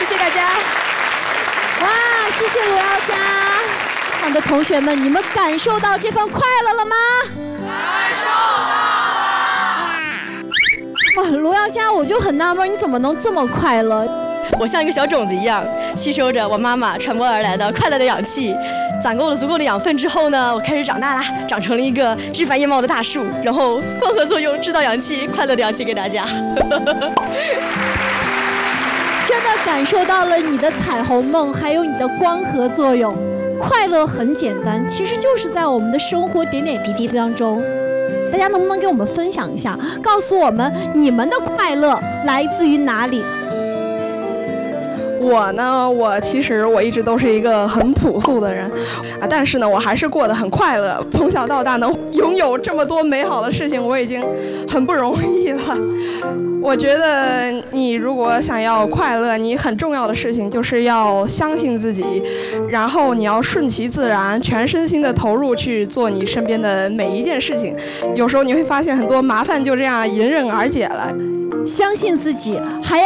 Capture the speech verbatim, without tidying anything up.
谢谢大家。 哇，谢谢罗耀佳。场的同学们，你们感受到这份快乐了吗？ 感受到了。 哇，罗耀佳，我就很纳闷，你怎么能这么快乐？ 我像一个小种子一样，吸收着我妈妈传播而来的快乐的氧气，攒够了足够的养分之后呢，我开始长大啦，长成了一个枝繁叶茂的大树，然后光合作用制造氧气，快乐的氧气给大家。 真的感受到了你的彩虹梦，还有你的光合作用。快乐很简单，其实就是在我们的生活点点滴滴当中。大家能不能给我们分享一下，告诉我们你们的快乐来自于哪里？ 我呢，我其实我一直都是一个很朴素的人，啊，但是呢，我还是过得很快乐。从小到大能拥有这么多美好的事情，我已经很不容易了。我觉得你如果想要快乐，你很重要的事情就是要相信自己，然后你要顺其自然，全身心的投入去做你身边的每一件事情。有时候你会发现很多麻烦就这样迎刃而解了。 相信自己，还要